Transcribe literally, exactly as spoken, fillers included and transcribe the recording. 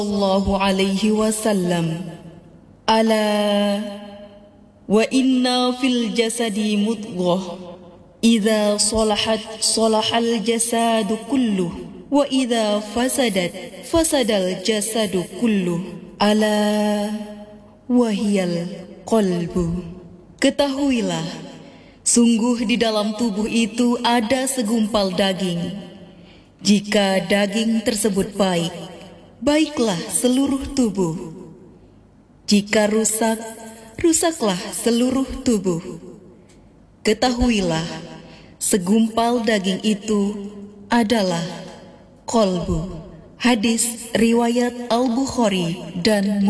Sallallahu alaihi wasallam. Ala wa inna fil jasadi mudghah idza salahat salahal jasadu kulluh wa idza fasadat fasadal jasadu kulluh. Ala wahiyal qalbu. Ketahuilah, sungguh di dalam tubuh itu ada segumpal daging. Jika daging tersebut baik, baiklah seluruh tubuh. Jika rusak, rusaklah seluruh tubuh. Ketahuilah, segumpal daging itu adalah qalbu. Hadis riwayat Al-Bukhari dan